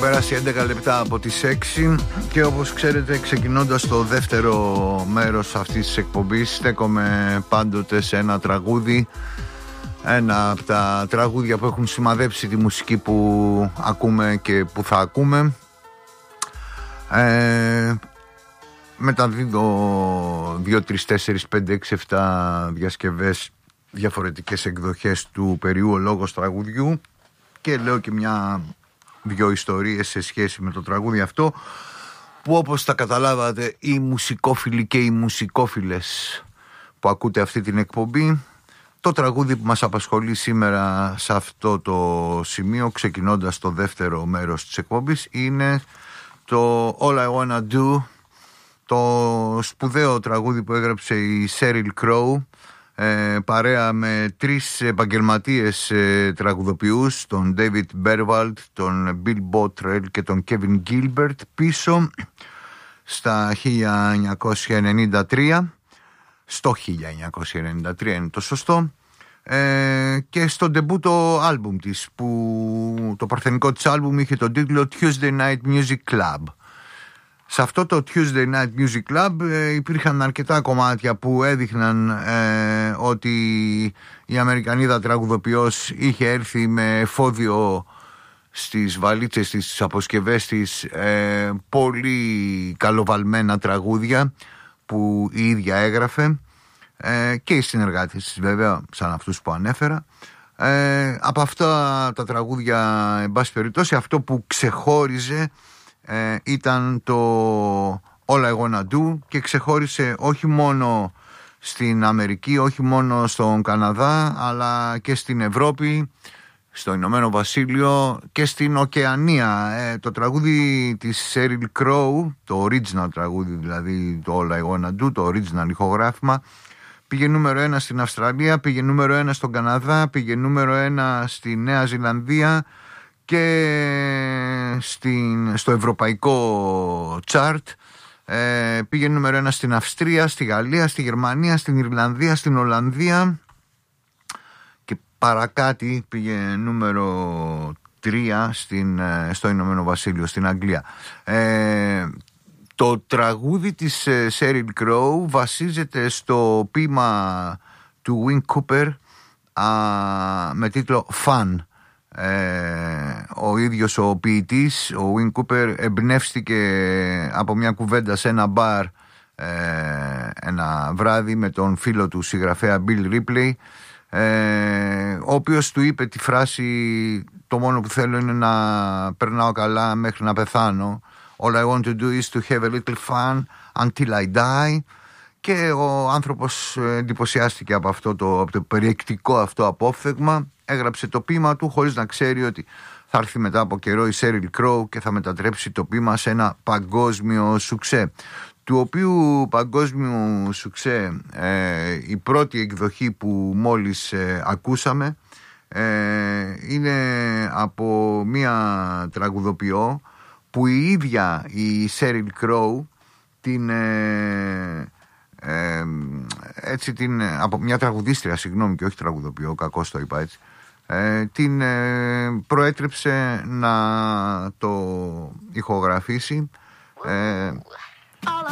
περάσει 11 λεπτά από τις 6 και όπως ξέρετε, ξεκινώντας το δεύτερο μέρος αυτής της εκπομπής, στέκομαι πάντοτε σε ένα τραγούδι, ένα από τα τραγούδια που έχουν σημαδέψει τη μουσική που ακούμε και που θα ακούμε. Μεταδίδω 2, 3, 4, 5, 6, 7 διασκευές, διαφορετικές εκδοχές του περιού ο λόγος τραγουδιού, και λέω και δυο ιστορίες σε σχέση με το τραγούδι αυτό, που όπως τα καταλάβατε οι μουσικόφιλοι και οι μουσικόφιλες που ακούτε αυτή την εκπομπή, το τραγούδι που μας απασχολεί σήμερα σε αυτό το σημείο, ξεκινώντας το δεύτερο μέρος της εκπομπής, είναι το All I Wanna Do, το σπουδαίο τραγούδι που έγραψε η Sheryl Crow παρέα με 3 επαγγελματίες τραγουδοποιούς, τον David Berwald, τον Bill Bottrell και τον Kevin Gilbert, πίσω στα 1993, στο 1993 είναι το σωστό, και στο ντεμπούτο άλμπουμ της, που το παρθενικό της άλμπουμ είχε τον τίτλο Tuesday Night Music Club. Σε αυτό το Tuesday Night Music Club υπήρχαν αρκετά κομμάτια που έδειχναν ότι η Αμερικανίδα τραγουδοποιός είχε έρθει με εφόδιο στις βαλίτσες της, στις αποσκευές της, πολύ καλοβαλμένα τραγούδια που η ίδια έγραφε, και οι συνεργάτες της βέβαια, σαν αυτούς που ανέφερα. Από αυτά τα τραγούδια, εν πάση περιπτώσει, αυτό που ξεχώριζε ήταν το All I Wanna Do, και ξεχώρισε όχι μόνο στην Αμερική, όχι μόνο στον Καναδά, αλλά και στην Ευρώπη, στο Ηνωμένο Βασίλειο και στην Οκεανία. Το τραγούδι της Sheryl Crow, το original τραγούδι δηλαδή, το All I Wanna Do, το original ηχογράφημα, πήγε νούμερο 1 στην Αυστραλία, πήγε νούμερο 1 στον Καναδά, πήγε νούμερο 1 στη Νέα Ζηλανδία και στο ευρωπαϊκό chart, πήγε νούμερο 1 στην Αυστρία, στη Γαλλία, στη Γερμανία, στην Ιρλανδία, στην Ολλανδία, και παρακάτι πήγε νούμερο 3 στο Ηνωμένο Βασίλειο, στην Αγγλία. Το τραγούδι της Sheryl Crow βασίζεται στο ποίημα του Win Cooper με τίτλο Fun. Ο ίδιος ο ποιητής, ο Win Cooper, εμπνεύστηκε από μια κουβέντα σε ένα μπαρ ένα βράδυ με τον φίλο του συγγραφέα Bill Ripley, ο οποίος του είπε τη φράση «Το μόνο που θέλω είναι να περνάω καλά μέχρι να πεθάνω. All I want to do is to have a little fun until I die». Και ο άνθρωπος εντυπωσιάστηκε από το περιεκτικό αυτό απόφθεγμα, έγραψε το ποίημα του χωρίς να ξέρει ότι θα έρθει μετά από καιρό η Sheryl Crow και θα μετατρέψει το ποίημα σε ένα παγκόσμιο σουξέ, του οποίου παγκόσμιου σουξέ η πρώτη εκδοχή που μόλις ακούσαμε είναι από μία τραγουδοποιό που η ίδια η Sheryl Crow από μια τραγουδίστρια, συγγνώμη, και όχι τραγουδοποιό, κακώς το είπα έτσι, την προέτρεψε να το ηχογραφήσει.